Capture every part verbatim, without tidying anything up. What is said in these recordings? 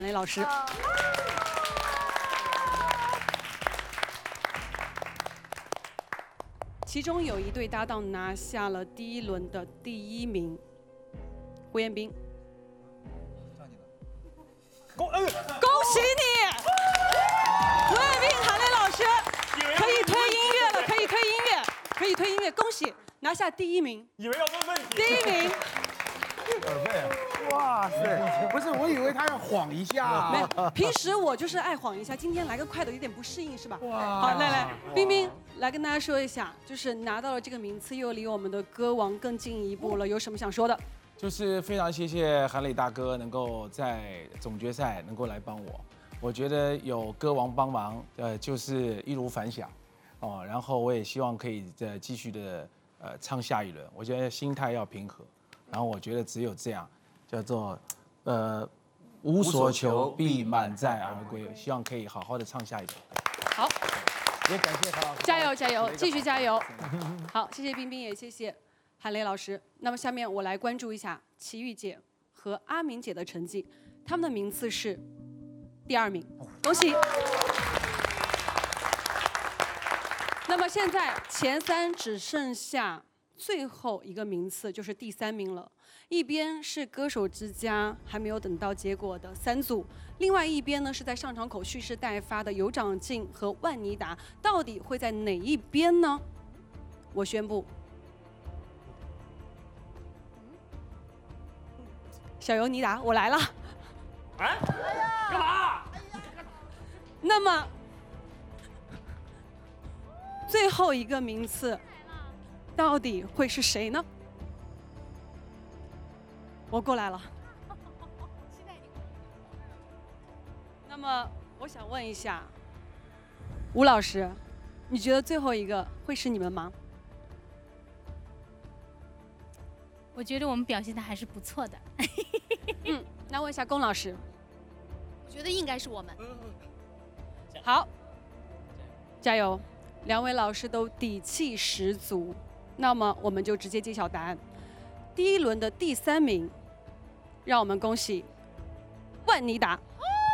雷老师。其中有一对搭档拿下了第一轮的第一名，胡彦斌。 恭哎， 恭喜你，胡彦斌、韩雷老师，可以推音乐了，可以推音乐，可以推音乐，恭喜拿下第一名， 以为要问问题。 第一名。 耳背，哇塞！不是，我以为他要晃一下。 没有，平时我就是爱晃一下，今天来个快的，有点不适应是吧？ 哇！ 好，来来，冰冰来跟大家说一下，就是拿到了这个名次，又离我们的歌王更进一步了，有什么想说的？ 就是非常谢谢韩磊大哥能够在总决赛能够来帮我，我觉得有歌王帮忙，呃，就是易如反响，哦，然后我也希望可以再继续的呃唱下一轮，我觉得心态要平和，然后我觉得只有这样，叫做呃无所求必满载而归，希望可以好好的唱下一轮。 好， 也感谢韩老师， 加油加油，继续加油。好，谢谢冰冰，也谢谢韩雷老师。那么下面我来关注一下齐豫姐和阿明姐的成绩，他们的名次是第二名，恭喜。那么现在前三只剩下最后一个名次，就是第三名了。一边是歌手之家还没有等到结果的三组，另外一边呢是在上场口蓄势待发的有长进和万妮达，到底会在哪一边呢？我宣布，小尤妮达，我来了。 哎，干嘛？ 那么最后一个名次到底会是谁呢？我过来了。那么我想问一下，吴老师，你觉得最后一个会是你们吗？ 我觉得我们表现的还是不错的。 嗯，那问一下龚老师。 我觉得应该是我们。 好，加油！两位老师都底气十足。那么我们就直接揭晓答案。第一轮的第三名，让我们恭喜万妮达。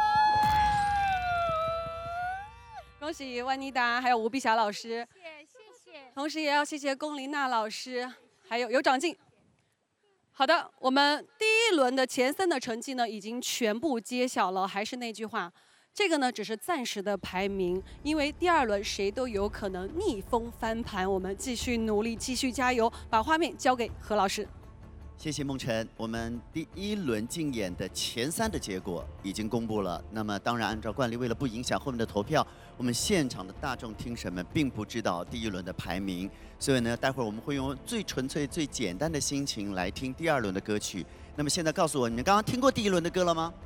恭喜万妮达，还有吴碧霞老师。 谢谢谢谢。 同时也要谢谢龚琳娜老师，还有有长进。好的，我们第一轮的前三的成绩呢，已经全部揭晓了。还是那句话，这个呢只是暂时的排名，因为第二轮谁都有可能逆风翻盘。我们继续努力，继续加油。把画面交给何老师。 谢谢梦辰，我们第一轮竞演的前三的结果已经公布了。那么当然，按照惯例，为了不影响后面的投票，我们现场的大众听审们并不知道第一轮的排名，所以呢，待会儿我们会用最纯粹、最简单的心情来听第二轮的歌曲。那么现在告诉我，你们刚刚听过第一轮的歌了吗？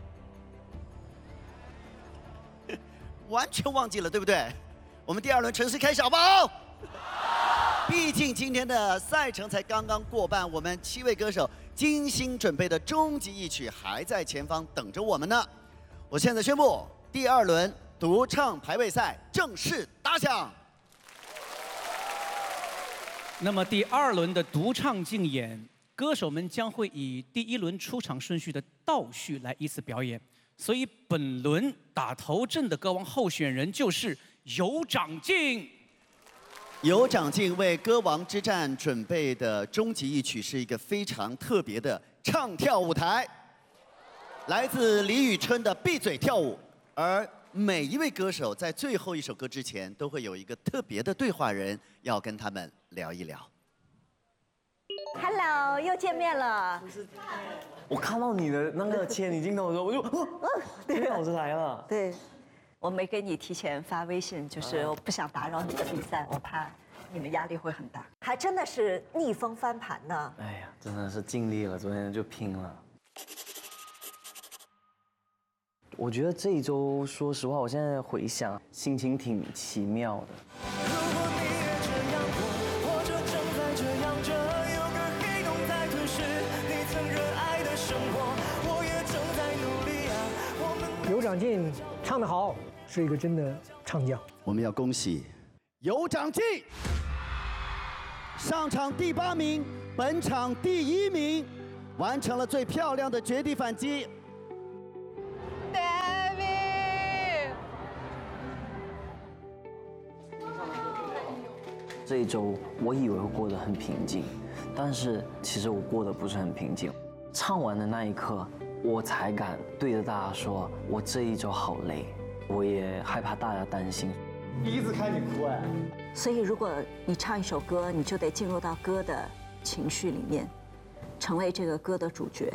完全忘记了，对不对？我们第二轮正式开始，好不好？毕竟今天的赛程才刚刚过半，我们七位歌手精心准备的终极一曲还在前方等着我们呢。我现在宣布，第二轮独唱排位赛正式打响。 那么第二轮的独唱竞演，歌手们将会以第一轮出场顺序的倒序来依次表演，所以本轮打头阵的歌王候选人就是有长进。 有长进为歌王之战准备的终极一曲是一个非常特别的唱跳舞台，来自李宇春的《闭嘴跳舞》，而每一位歌手在最后一首歌之前都会有一个特别的对话人要跟他们聊一聊。 Hello， 又见面了。 我看到你的那个切你镜头的时候，我就，对，老师来了。 对。我没给你提前发微信，就是我不想打扰你的比赛，我怕你们压力会很大。还真的是逆风翻盘呢。 哎呀，真的是尽力了，昨天就拼了。我觉得这一周，说实话，我现在回想，心情挺奇妙的。 有长进，唱得好，是一个真的唱将。 我们要恭喜有长进，上场第八名，本场第一名，完成了最漂亮的绝地反击。 对。 这一周我以为我过得很平静，但是其实我过得不是很平静。唱完的那一刻，我才敢对着大家说，我这一周好累，我也害怕大家担心。 第一次看你哭哎。 所以如果你唱一首歌，你就得进入到歌的情绪里面，成为这个歌的主角。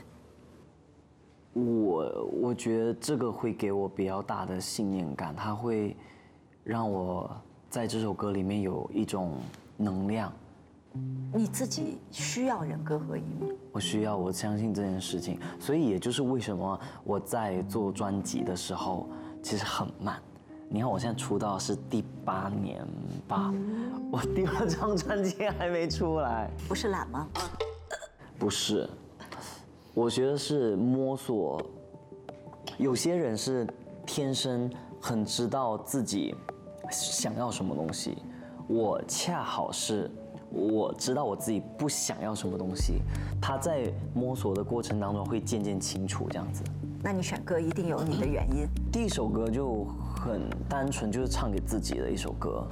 我我觉得这个会给我比较大的信念感，它会让我在这首歌里面有一种能量。 你自己需要人歌合一吗？ 我需要，我相信这件事情，所以也就是为什么我在做专辑的时候其实很慢。你看我现在出道是第八年吧，我第二张专辑还没出来。 不是懒吗？ 不是。我觉得是摸索，有些人是天生很知道自己想要什么东西，我恰好是我知道我自己不想要什么东西，他在摸索的过程当中会渐渐清楚这样子。 那你选歌一定有你的原因。 第一首歌就很单纯，就是唱给自己的一首歌。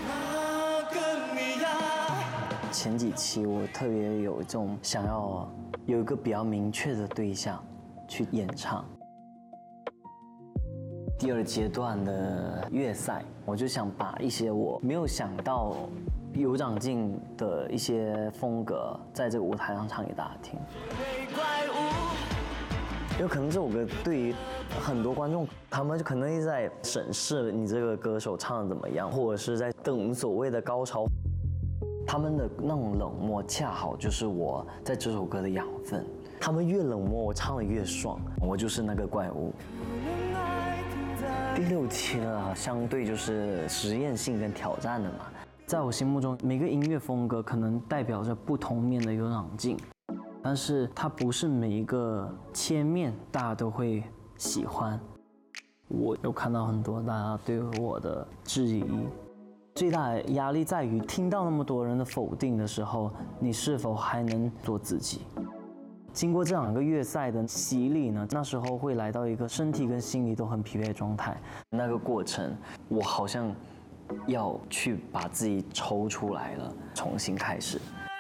前几期我特别有这种想要有一个比较明确的对象去演唱。第二阶段的乐赛，我就想把一些我没有想到有长进的一些风格，在这个舞台上唱给大家听。有可能这首歌对于很多观众，他们可能一直在审视你这个歌手唱的怎么样，或者是在等所谓的高潮。他们的那种冷漠，恰好就是我在这首歌的养分。他们越冷漠，我唱的越爽，我就是那个怪物。第六期了，相对就是实验性跟挑战的嘛。在我心目中，每个音乐风格可能代表着不同面的有长进，但是它不是每一个切面大家都会喜欢。我有看到很多大家对我的质疑。最大的压力在于听到那么多人的否定的时候，你是否还能做自己？经过这两个月赛的洗礼呢，那时候会来到一个身体跟心理都很疲惫的状态。那个过程，我好像要去把自己抽出来了，重新开始。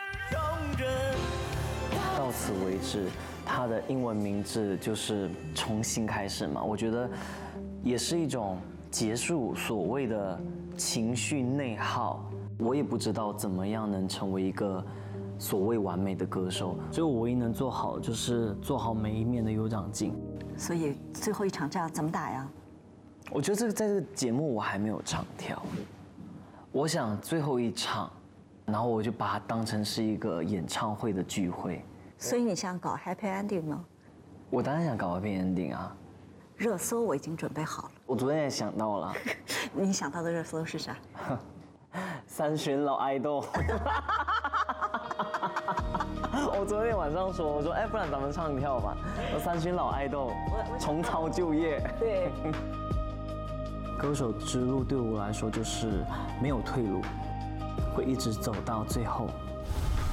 到此为止，它的英文名字就是重新开始嘛。我觉得也是一种结束所谓的情绪内耗。我也不知道怎么样能成为一个所谓完美的歌手，所以我唯一能做好就是做好每一面的有长进。 所以最后一场仗怎么打呀？ 我觉得这个在这个节目我还没有唱跳，我想最后一场，然后我就把它当成是一个演唱会的聚会。 所以你想搞 happy ending 吗？ 我当然想搞 happy ending 啊。 热搜我已经准备好了。 我昨天也想到了。 你想到的热搜是啥？ 三旬老爱豆。我昨天晚上说，我说哎，不然咱们唱跳吧。我三旬老爱豆，重操旧业。 对。 歌手之路对我来说就是没有退路，会一直走到最后。